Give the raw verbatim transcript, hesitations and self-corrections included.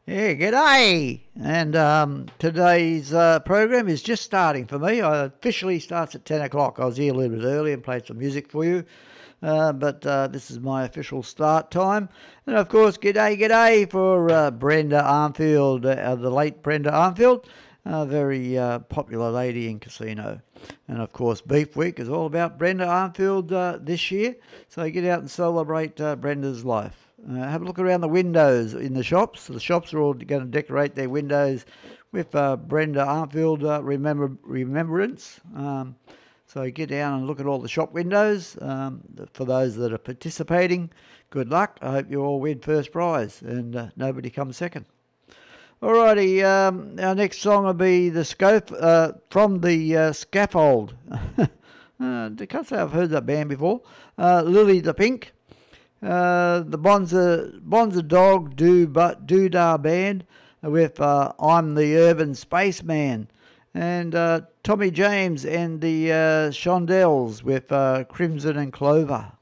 Yeah, g'day. And um, today's uh, program is just starting for me. I officially starts at ten o'clock. I was here a little bit early and played some music for you. Uh, but uh, this is my official start time. And of course, g'day, g'day for uh, Brenda Armfield, uh, the late Brenda Armfield, a very uh, popular lady in casino. And of course, Beef Week is all about Brenda Armfield uh, this year. So get out and celebrate uh, Brenda's life. Uh, have a look around the windows in the shops. The shops are all going to decorate their windows with uh, Brenda Armfield uh, remember, remembrance. Um, so get down and look at all the shop windows. Um, for those that are participating, good luck. I hope you all win first prize and uh, nobody comes second. Alrighty, um, our next song will be the scope uh, from the uh, Scaffold. uh, I can't say I've heard that band before. Uh, Lily the Pink. Uh, the Bonza Bonza Dog Do But Doodah Band with uh, I'm the Urban Spaceman, and uh, Tommy James and the uh, Shondells with uh, Crimson and Clover.